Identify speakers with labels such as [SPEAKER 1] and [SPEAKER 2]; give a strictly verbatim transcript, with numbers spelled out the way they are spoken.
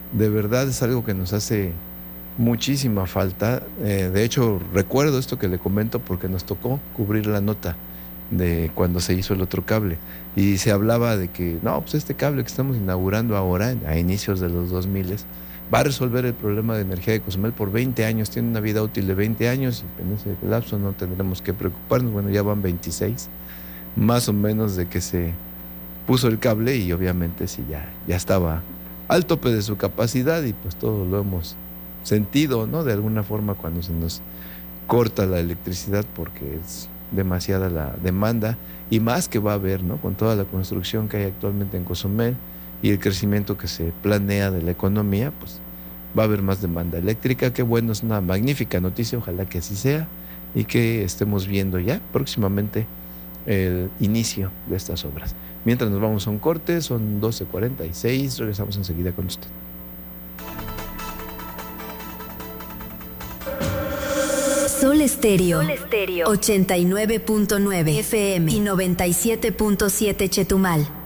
[SPEAKER 1] De verdad es algo que nos hace muchísima falta. Eh, de hecho, recuerdo esto que le comento porque nos tocó cubrir la nota de cuando se hizo el otro cable. Y se hablaba de que, no, pues este cable que estamos inaugurando ahora, a inicios de los dos mil, va a resolver el problema de energía de Cozumel por veinte años, tiene una vida útil de veinte años, y en ese lapso no tendremos que preocuparnos. Bueno, ya van veintiséis, más o menos, de que se puso el cable, y obviamente sí, ya, ya estaba al tope de su capacidad, y pues todos lo hemos sentido, ¿no? De alguna forma, cuando se nos corta la electricidad, porque es demasiada la demanda, y más que va a haber, ¿no? Con toda la construcción que hay actualmente en Cozumel y el crecimiento que se planea de la economía, pues va a haber más demanda eléctrica. Qué bueno, es una magnífica noticia, ojalá que así sea, y que estemos viendo ya próximamente el inicio de estas obras. Mientras nos vamos a un corte, son doce cuarenta y seis, regresamos enseguida con usted.
[SPEAKER 2] Sol Estéreo, Sol Estéreo, ochenta y nueve punto nueve F M y noventa y siete punto siete Chetumal.